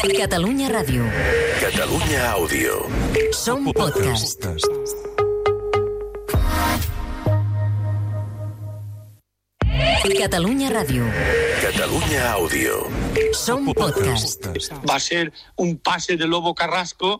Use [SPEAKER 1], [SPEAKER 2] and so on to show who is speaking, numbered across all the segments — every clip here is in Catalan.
[SPEAKER 1] Catalunya Ràdio.
[SPEAKER 2] Catalunya Àudio.
[SPEAKER 1] Som podcast. Catalunya Ràdio.
[SPEAKER 2] Catalunya Àudio.
[SPEAKER 1] Som podcast.
[SPEAKER 3] Va ser un pase de Lobo Carrasco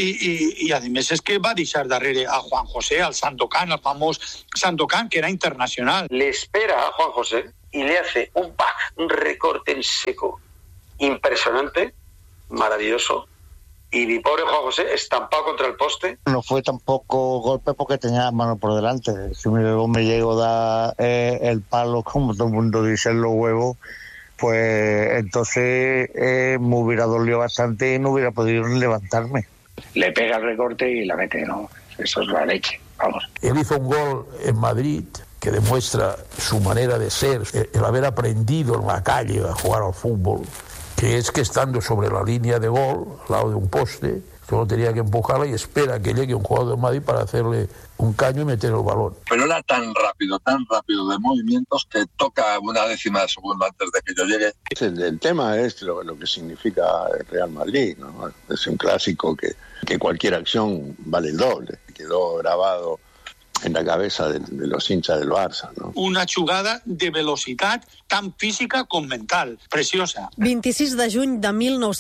[SPEAKER 3] y además es que va a deixar darrere a Juan José, al Sandokan, al famoso Sandokan, que era internacional.
[SPEAKER 4] Le espera a Juan José y le hace un back, un recorte en seco impresionante, maravilloso. Y mi pobre Juan José estampado contra el poste.
[SPEAKER 5] No fue tampoco golpe porque tenía la mano por delante. Si me llego a dar el palo, como todo el mundo dice, en los huevos, pues entonces me hubiera dolido bastante y no hubiera podido levantarme.
[SPEAKER 6] Le pega el recorte y la mete, ¿no? Eso es la leche, vamos.
[SPEAKER 7] Él hizo un gol en Madrid que demuestra su manera de ser, el haber aprendido en la calle a jugar al fútbol, que es que estando sobre la línea de gol, al lado de un poste, solo tenía que empujarla y espera que llegue un jugador de Madrid para hacerle un caño y meter el balón.
[SPEAKER 8] Pero era tan rápido de movimientos que toca una décima de segundo antes de que yo llegue.
[SPEAKER 9] El tema es lo que significa el Real Madrid, ¿no? Es un clásico que cualquier acción vale el doble. Quedó grabado en la cabeza de los hinchas del Barça, ¿no?
[SPEAKER 3] Una jugada de velocitat tan física com mental, preciosa.
[SPEAKER 10] 26 de juny de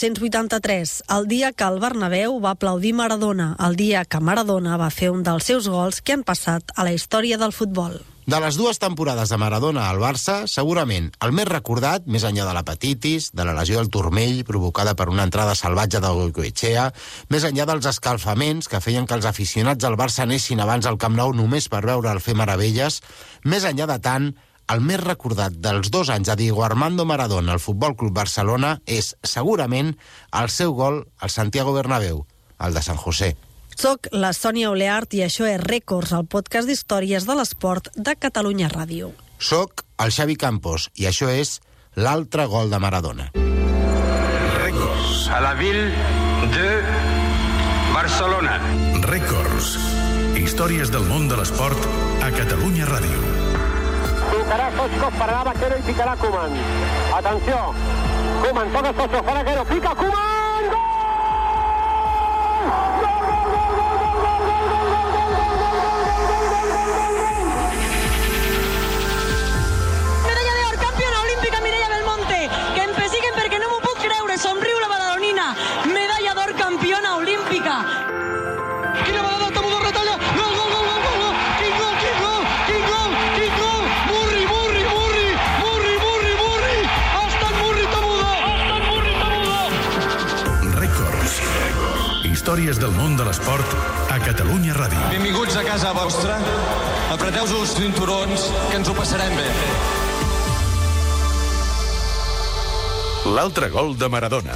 [SPEAKER 10] 1983, el dia que el Bernabéu va aplaudir Maradona, el dia que Maradona va fer un dels seus gols que han passat a la història del futbol.
[SPEAKER 11] De les dues temporades de Maradona al Barça, segurament el més recordat, més enllà de l'hepatitis, de la lesió del turmell provocada per una entrada salvatge de Goicoechea, més enllà dels escalfaments que feien que els aficionats al Barça anessin abans al Camp Nou només per veure'l fer meravelles, més enllà de tant, el més recordat dels 2 anys de Diego Armando Maradona al Futbol Club Barcelona és, segurament, el seu gol al Santiago Bernabéu, el de San José.
[SPEAKER 10] Soc la Sònia Oleart i això és Rècords, el podcast d'històries de l'esport de Catalunya Ràdio.
[SPEAKER 11] Soc el Xavi Campos i això és l'altre gol de Maradona.
[SPEAKER 2] Rècords.
[SPEAKER 6] A la ville de Barcelona.
[SPEAKER 2] Rècords. Històries del món de l'esport a Catalunya Ràdio.
[SPEAKER 12] Tocarà Stoichkov, pararà Vaquero i picarà Koeman. Atenció. Koeman, toca Stoichkov, fa Vaquero, pica Koeman!
[SPEAKER 10] Somriu la badalonina, medalla d'or campiona olímpica.
[SPEAKER 3] Quina vegada Tamudo retalla, gol, gol, gol, gol, gol, quin gol, quin gol, quin gol, quin gol, Murri, Murri, Murri, Murri, Murri, Murri, ha estat Murri Tamudo, ha estat Murri Tamudo.
[SPEAKER 2] Rècords. Històries del món de l'esport a Catalunya Ràdio.
[SPEAKER 13] Benvinguts a casa vostra, apreteu-vos els cinturons, que ens ho passarem bé.
[SPEAKER 2] L'altre gol de Maradona.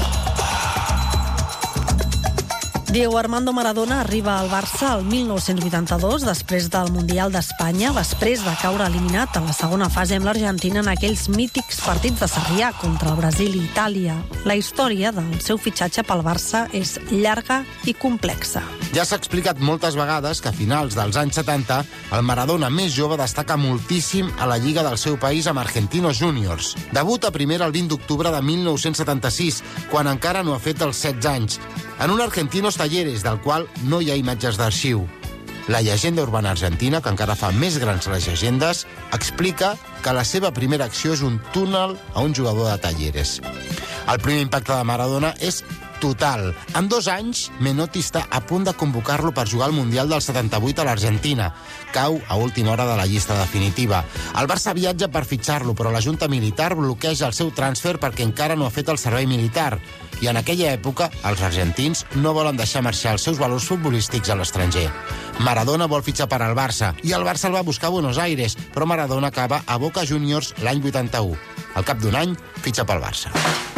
[SPEAKER 10] Diego Armando Maradona arriba al Barça el 1982, després del Mundial d'Espanya, després de caure eliminat a la segona fase amb l'Argentina en aquells mítics partits de Sarrià contra el Brasil i Itàlia. La història del seu fitxatge pel Barça és llarga i complexa.
[SPEAKER 11] Ja s'ha explicat moltes vegades que a finals dels anys 70 el Maradona més jove destaca moltíssim a la lliga del seu país amb Argentinos Juniors. Debuta primera el 20 d'octubre de 1976, quan encara no ha fet els 16 anys, en un Argentinos Talleres, del qual no hi ha imatges d'arxiu. La llegenda urbana argentina, que encara fa més grans les llegendes, explica que la seva primera acció és un túnel a un jugador de Talleres. El primer impacte de Maradona és total. En 2 anys, Menotti està a punt de convocar-lo per jugar al Mundial del 78 a l'Argentina. Cau a última hora de la llista definitiva. El Barça viatja per fitxar-lo, però la Junta Militar bloqueja el seu transfer perquè encara no ha fet el servei militar. I en aquella època, els argentins no volen deixar marxar els seus valors futbolístics a l'estranger. Maradona vol fitxar per al Barça, i el Barça el va buscar a Buenos Aires, però Maradona acaba a Boca Juniors l'any 81. Al cap d'un any, fitxa pel Barça.